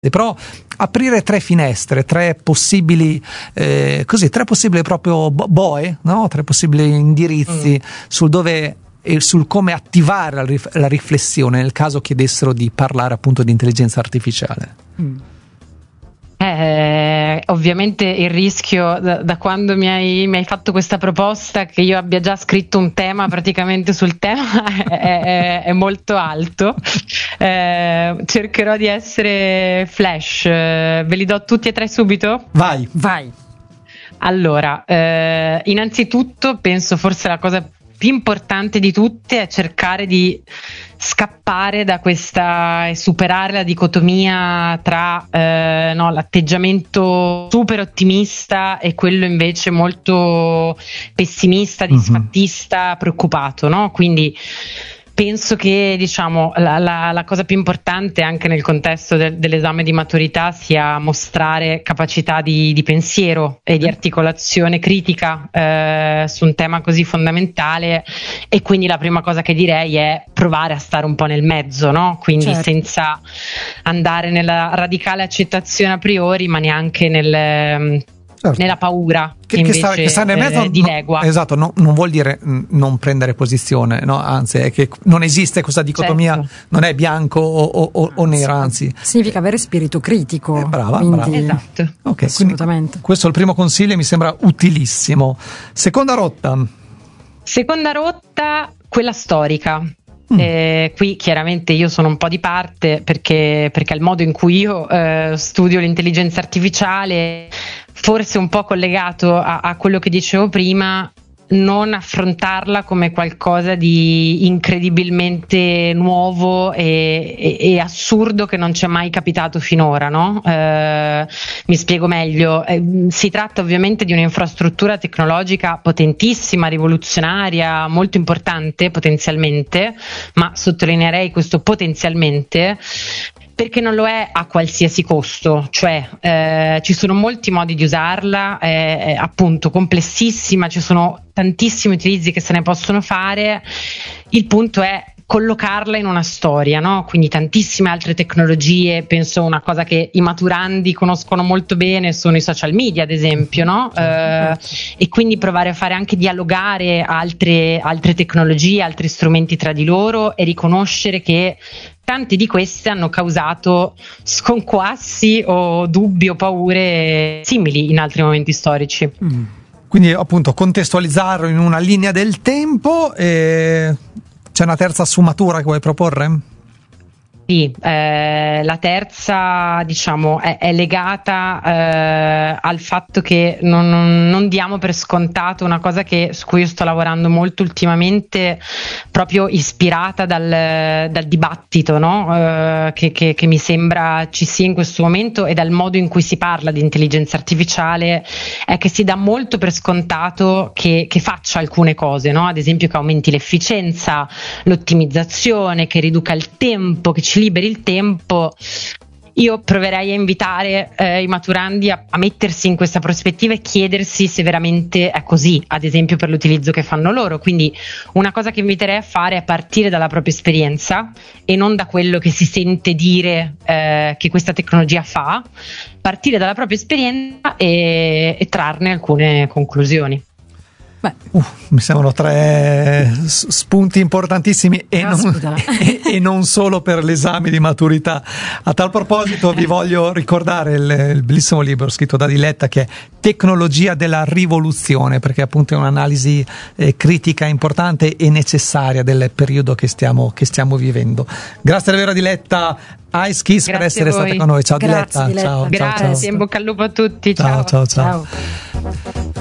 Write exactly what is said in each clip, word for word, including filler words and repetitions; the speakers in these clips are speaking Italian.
Però aprire tre finestre, tre possibili eh, così, tre possibili proprio boe, no? Tre possibili indirizzi mm. sul dove e sul come attivare la, rif- la riflessione nel caso chiedessero di parlare appunto di intelligenza artificiale. Mm. Eh, ovviamente il rischio da, da quando mi hai, mi hai fatto questa proposta che io abbia già scritto un tema praticamente sul tema è, è, è molto alto. Eh, cercherò di essere flash. Eh, ve li do tutti e tre subito? Vai, vai. Allora, eh, innanzitutto penso forse la cosa più importante di tutte è cercare di scappare da questa e superare la dicotomia tra eh, no, l'atteggiamento super ottimista e quello invece molto pessimista, disfattista, mm-hmm. preoccupato, no? Quindi penso che diciamo la, la, la cosa più importante anche nel contesto del, dell'esame di maturità sia mostrare capacità di, di pensiero e di articolazione critica eh, su un tema così fondamentale, e quindi la prima cosa che direi è provare a stare un po' nel mezzo, no? Quindi certo. senza andare nella radicale accettazione a priori, ma neanche nel Certo. nella paura che, che invece che sta, che sta nel mezzo, eh, dilegua. No, esatto, no, non vuol dire mh, non prendere posizione, no? Anzi è che non esiste questa dicotomia, certo. non è bianco o, o, o nero, anzi significa avere spirito critico. Eh, brava, quindi... brava. Esatto. Okay, assolutamente. Questo è il primo consiglio e mi sembra utilissimo. Seconda rotta. Seconda rotta, quella storica. Mm. Eh, qui chiaramente io sono un po' di parte perché, perché il modo in cui io eh, studio l'intelligenza artificiale, forse un po' collegato a, a quello che dicevo prima, non affrontarla come qualcosa di incredibilmente nuovo e, e, e assurdo che non ci è mai capitato finora, no? Eh, mi spiego meglio. Eh, si tratta ovviamente di un'infrastruttura tecnologica potentissima, rivoluzionaria, molto importante potenzialmente, ma sottolineerei questo potenzialmente, perché non lo è a qualsiasi costo, cioè eh, ci sono molti modi di usarla, è, è appunto complessissima, ci sono tantissimi utilizzi che se ne possono fare. Il punto è collocarla in una storia, no? Quindi tantissime altre tecnologie, penso una cosa che i maturandi conoscono molto bene sono i social media, ad esempio, no? Eh, e quindi provare a fare anche dialogare altre, altre tecnologie, altri strumenti tra di loro e riconoscere che tante di queste hanno causato sconquassi o dubbi o paure simili in altri momenti storici. Mm. Quindi appunto contestualizzarlo in una linea del tempo. E c'è una terza sfumatura che vuoi proporre? Sì, eh, la terza diciamo è, è legata eh, al fatto che non, non, non diamo per scontato una cosa che, su cui io sto lavorando molto ultimamente, proprio ispirata dal, dal dibattito, no? eh, che, che, che mi sembra ci sia in questo momento, e dal modo in cui si parla di intelligenza artificiale, è che si dà molto per scontato che, che faccia alcune cose, no? Ad esempio che aumenti l'efficienza, l'ottimizzazione, che riduca il tempo, che ci liberi il tempo. Io proverei a invitare eh, i maturandi a, a mettersi in questa prospettiva e chiedersi se veramente è così, ad esempio per l'utilizzo che fanno loro. Quindi una cosa che inviterei a fare è partire dalla propria esperienza e non da quello che si sente dire eh, che questa tecnologia fa, partire dalla propria esperienza e, e trarne alcune conclusioni. Beh. Uh, mi sembrano tre spunti importantissimi e non, e, e non solo per l'esame di maturità. A tal proposito vi voglio ricordare il, il bellissimo libro scritto da Diletta, che è Tecnologia della rivoluzione, perché appunto è un'analisi eh, critica importante e necessaria del periodo che stiamo, che stiamo vivendo. Grazie davvero a Diletta Ice Kiss per essere stata con noi. Ciao. Grazie, Diletta. Diletta. Ciao, Grazie, ciao, ciao. in bocca al lupo a tutti. Ciao, ciao, ciao. ciao.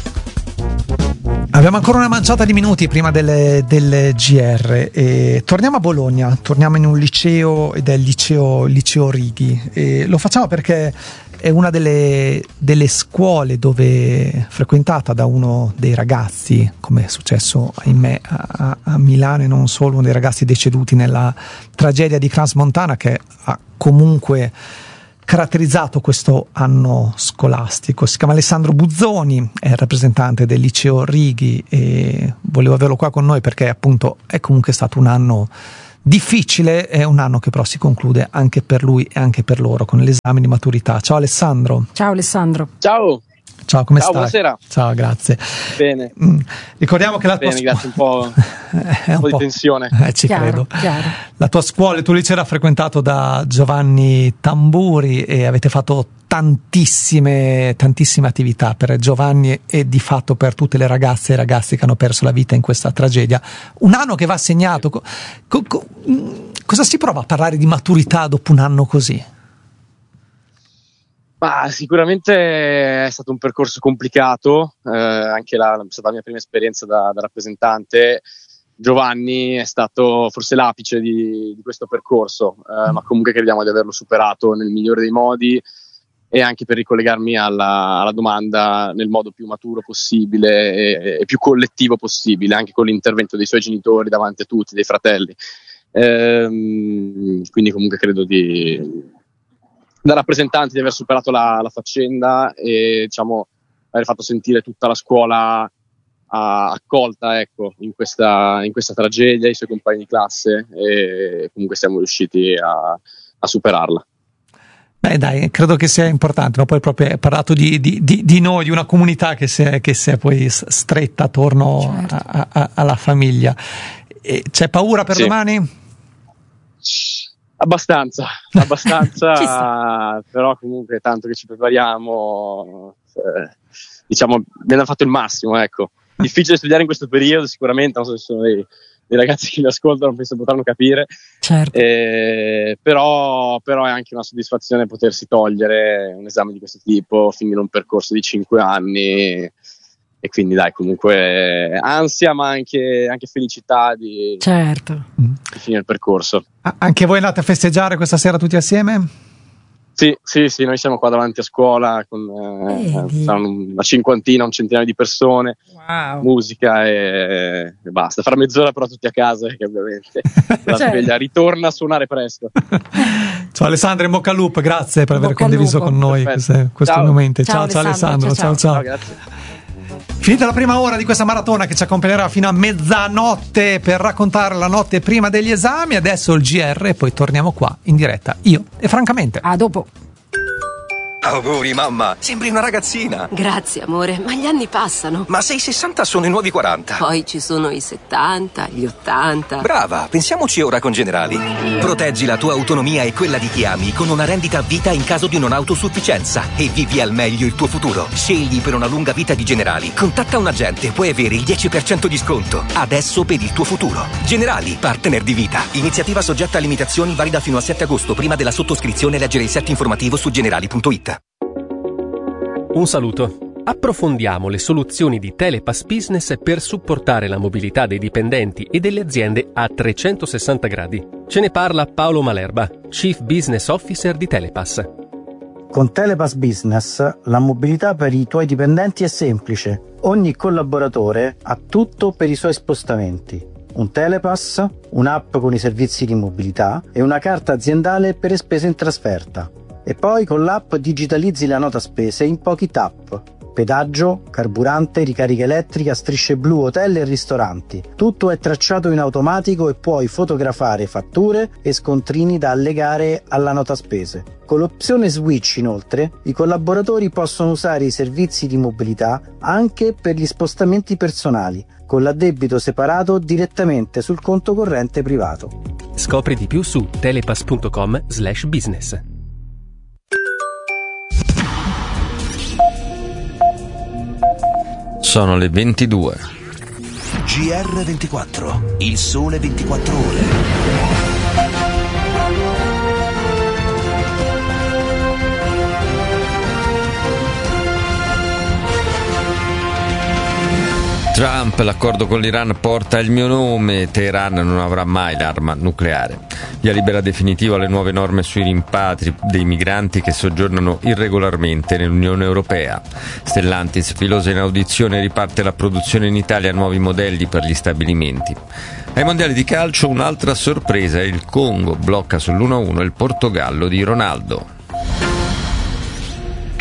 Abbiamo ancora una manciata di minuti prima del, del G R e torniamo a Bologna, torniamo in un liceo ed è il liceo, liceo Righi, e lo facciamo perché è una delle, delle scuole dove frequentata da uno dei ragazzi, come è successo ahimè a, a Milano, e non solo, uno dei ragazzi deceduti nella tragedia di Crans Montana, che ha comunque caratterizzato questo anno scolastico. Si chiama Alessandro Buzzoni, è il rappresentante del liceo Righi e volevo averlo qua con noi perché appunto è comunque stato un anno difficile, è un anno che però si conclude anche per lui e anche per loro con l'esame di maturità. Ciao Alessandro. Ciao Alessandro. Ciao. Ciao, come Ciao, stai? buonasera. Ciao, grazie. Bene. Mm. Ricordiamo che la tua Bene, grazie, un po', è un po' un po' di tensione. Eh, ci Chiaro, credo. chiaro. La tua scuola, il tuo liceo era frequentato da Giovanni Tamburi e avete fatto tantissime, tantissime attività per Giovanni e di fatto per tutte le ragazze e ragazzi che hanno perso la vita in questa tragedia. Un anno che va segnato. Co- co- co- cosa si prova a parlare di maturità dopo un anno così? Ma sicuramente è stato un percorso complicato, eh, anche la, è stata la mia prima esperienza da, da rappresentante. Giovanni è stato forse l'apice di, di questo percorso, eh, ma comunque crediamo di averlo superato nel migliore dei modi, e anche per ricollegarmi alla, alla domanda nel modo più maturo possibile e, e più collettivo possibile, anche con l'intervento dei suoi genitori davanti a tutti, dei fratelli. Ehm, quindi comunque credo di... da rappresentante di aver superato la, la faccenda e, diciamo, aver fatto sentire tutta la scuola a, accolta, ecco, in questa, in questa tragedia, i suoi compagni di classe, e comunque siamo riusciti a, a superarla. Beh dai, credo che sia importante, no? Poi proprio hai parlato di, di, di, di noi, di una comunità che si è, che si è poi stretta attorno, certo, a, a, alla famiglia. E c'è paura per sì. domani? Abbastanza, abbastanza, però comunque tanto che ci prepariamo, eh, diciamo, abbiamo fatto il massimo, ecco. Difficile studiare in questo periodo sicuramente, non so se sono dei, dei ragazzi che mi ascoltano, penso potranno capire, certo. eh, però, però è anche una soddisfazione potersi togliere un esame di questo tipo, finire un percorso di cinque anni. E quindi dai, comunque ansia ma anche, anche felicità di, certo, di finire il percorso. Ah, anche voi andate a festeggiare questa sera tutti assieme? Sì, sì, sì, noi siamo qua davanti a scuola con eh, saranno una cinquantina, un centinaio di persone, wow, musica e, e basta. Fra mezz'ora però tutti a casa, perché ovviamente la certo. sveglia ritorna a suonare presto. Ciao Alessandro, in bocca al lupo, grazie per aver bocca al condiviso lupo. con noi questi, questi Ciao. momenti. Ciao, Ciao, ciao Alessandro, Alessandro, ciao ciao. Ciao, grazie. Finita la prima ora di questa maratona che ci accompagnerà fino a mezzanotte per raccontare la notte prima degli esami, adesso il G R e poi torniamo qua in diretta io e francamente. A dopo. Auguri mamma, sembri una ragazzina. Grazie amore, ma gli anni passano. Ma se i sessanta sono i nuovi quaranta. Poi ci sono i settanta, gli ottanta. Brava, pensiamoci ora con Generali. Proteggi la tua autonomia e quella di chi ami con una rendita a vita in caso di non autosufficienza e vivi al meglio il tuo futuro. Scegli per una lunga vita di Generali. Contatta un agente, puoi avere il dieci per cento di sconto. Adesso per il tuo futuro. Generali, partner di vita. Iniziativa soggetta a limitazioni, valida fino al sette agosto. Prima della sottoscrizione leggere il set informativo su generali punto it. Un saluto. Approfondiamo le soluzioni di Telepass Business per supportare la mobilità dei dipendenti e delle aziende a trecentosessanta gradi. Ce ne parla Paolo Malerba, Chief Business Officer di Telepass. Con Telepass Business la mobilità per i tuoi dipendenti è semplice. Ogni collaboratore ha tutto per i suoi spostamenti. Un Telepass, un'app con i servizi di mobilità e una carta aziendale per le spese in trasferta. E poi con l'app digitalizzi la nota spese in pochi tap. Pedaggio, carburante, ricarica elettrica, strisce blu, hotel e ristoranti. Tutto è tracciato in automatico e puoi fotografare fatture e scontrini da allegare alla nota spese. Con l'opzione Switch, inoltre, i collaboratori possono usare i servizi di mobilità anche per gli spostamenti personali, con l'addebito separato direttamente sul conto corrente privato. Scopri di più su telepass punto com slash business. Sono le ventidue. G R ventiquattro, il sole ventiquattro ore. Trump, l'accordo con l'Iran porta il mio nome, Teheran non avrà mai l'arma nucleare. Via libera definitiva alle nuove norme sui rimpatri dei migranti che soggiornano irregolarmente nell'Unione Europea. Stellantis, filosa in audizione, riparte la produzione in Italia, nuovi modelli per gli stabilimenti. Ai mondiali di calcio un'altra sorpresa, il Congo blocca sull'uno a uno il Portogallo di Ronaldo.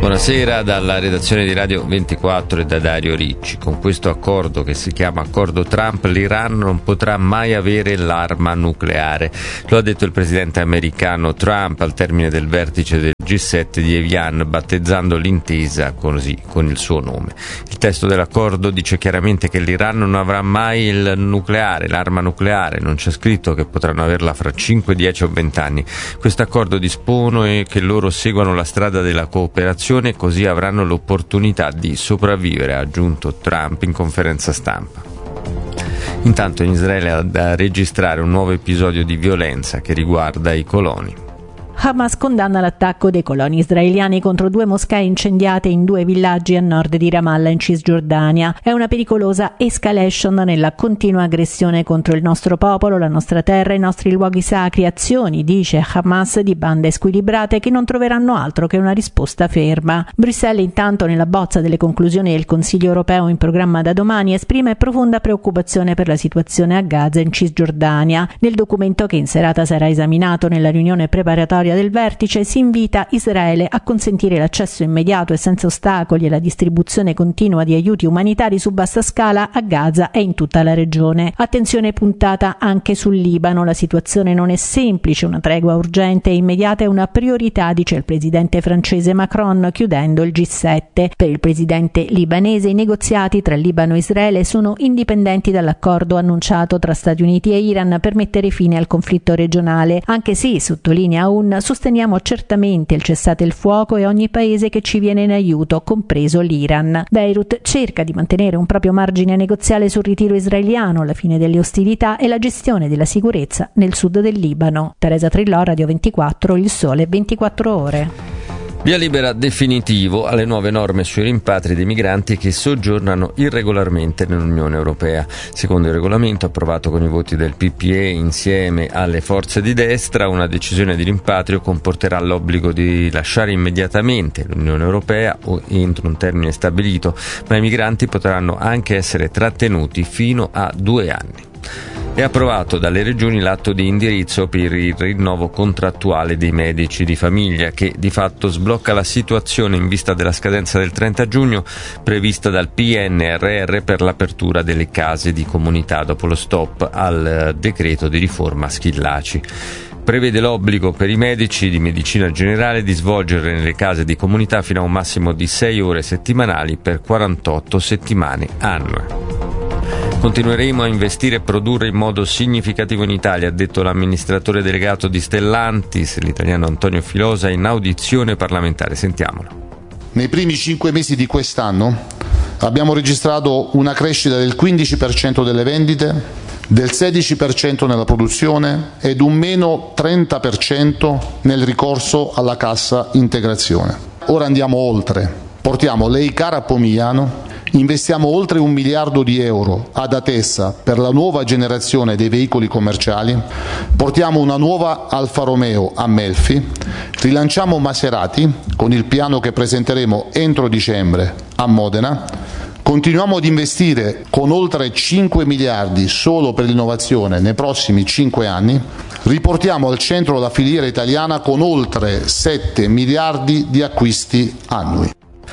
Buonasera dalla redazione di Radio ventiquattro e da Dario Ricci. Con questo accordo, che si chiama accordo Trump, l'Iran non potrà mai avere l'arma nucleare. Lo ha detto il presidente americano Trump al termine del vertice del G sette di Evian, battezzando l'intesa così con il suo nome. Il testo dell'accordo dice chiaramente che l'Iran non avrà mai il nucleare, l'arma nucleare. Non c'è scritto che potranno averla fra cinque, dieci o venti anni. Questo accordo dispone che loro seguano la strada della cooperazione, così avranno l'opportunità di sopravvivere, ha aggiunto Trump in conferenza stampa. Intanto in Israele ha da registrare un nuovo episodio di violenza che riguarda i coloni. Hamas condanna l'attacco dei coloni israeliani contro due moschee incendiate in due villaggi a nord di Ramallah in Cisgiordania. È una pericolosa escalation nella continua aggressione contro il nostro popolo, la nostra terra, i nostri luoghi sacri, azioni, dice Hamas, di bande squilibrate che non troveranno altro che una risposta ferma. Bruxelles intanto, nella bozza delle conclusioni del Consiglio europeo in programma da domani, esprime profonda preoccupazione per la situazione a Gaza in Cisgiordania. Nel documento, che in serata sarà esaminato nella riunione preparatoria del vertice, si invita Israele a consentire l'accesso immediato e senza ostacoli e la distribuzione continua di aiuti umanitari su vasta scala a Gaza e in tutta la regione. Attenzione puntata anche sul Libano. La situazione non è semplice, una tregua urgente e immediata è una priorità, dice il presidente francese Macron, chiudendo il G sette. Per il presidente libanese i negoziati tra Libano e Israele sono indipendenti dall'accordo annunciato tra Stati Uniti e Iran per mettere fine al conflitto regionale, anche se, sottolinea un sosteniamo certamente il cessate il fuoco e ogni paese che ci viene in aiuto, compreso l'Iran. Beirut cerca di mantenere un proprio margine negoziale sul ritiro israeliano, la fine delle ostilità e la gestione della sicurezza nel sud del Libano. Teresa Trillò, Radio ventiquattro, Il Sole ventiquattro Ore. Via libera definitivo alle nuove norme sui rimpatri dei migranti che soggiornano irregolarmente nell'Unione Europea. Secondo il regolamento approvato con i voti del P P E insieme alle forze di destra, una decisione di rimpatrio comporterà l'obbligo di lasciare immediatamente l'Unione Europea o entro un termine stabilito, ma i migranti potranno anche essere trattenuti fino a due anni. È approvato dalle regioni l'atto di indirizzo per il rinnovo contrattuale dei medici di famiglia, che di fatto sblocca la situazione in vista della scadenza del trenta giugno prevista dal P N R R per l'apertura delle case di comunità dopo lo stop al decreto di riforma Schillaci. Prevede l'obbligo per i medici di medicina generale di svolgere nelle case di comunità fino a un massimo di sei ore settimanali per quarantotto settimane annue. Continueremo a investire e produrre in modo significativo in Italia, ha detto l'amministratore delegato di Stellantis, l'italiano Antonio Filosa, in audizione parlamentare. Sentiamolo. Nei primi cinque mesi di quest'anno abbiamo registrato una crescita del quindici per cento delle vendite, del sedici per cento nella produzione ed un meno trenta per cento nel ricorso alla cassa integrazione. Ora andiamo oltre. Portiamo l'E-Car a Pomigliano. Investiamo oltre un miliardo di euro ad Atessa per la nuova generazione dei veicoli commerciali, portiamo una nuova Alfa Romeo a Melfi, rilanciamo Maserati con il piano che presenteremo entro dicembre a Modena, continuiamo ad investire con oltre cinque miliardi solo per l'innovazione nei prossimi cinque anni, riportiamo al centro la filiera italiana con oltre sette miliardi di acquisti annui.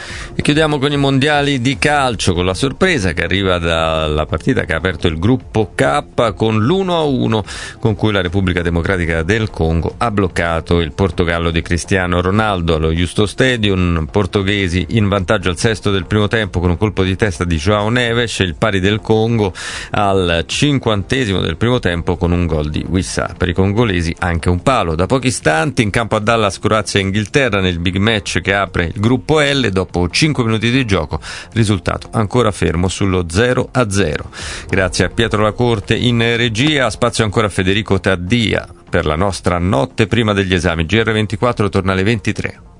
E chiudiamo con i mondiali di calcio, con la sorpresa che arriva dalla partita che ha aperto il gruppo K con l'uno a uno con cui la Repubblica Democratica del Congo ha bloccato il Portogallo di Cristiano Ronaldo allo Justo Stadium. Portoghesi in vantaggio al sesto del primo tempo con un colpo di testa di João Neves, il pari del Congo al cinquantesimo del primo tempo con un gol di Wissa. Per i congolesi anche un palo. Da pochi istanti in campo a Dallas Croazia e Inghilterra nel big match che apre il gruppo L. Dopo cinque minuti di gioco, risultato ancora fermo sullo zero a zero. Grazie a Pietro Lacorte in regia, spazio ancora a Federico Taddia per la nostra notte prima degli esami. G R ventiquattro torna alle ventitré.